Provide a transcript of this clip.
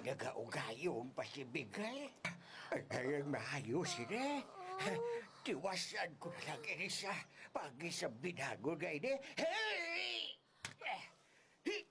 nagaugayong pasibigay. Ay, ang maayos sila. Tiwasan ko na lang ini sa pagi sa binago nga ini. Hey!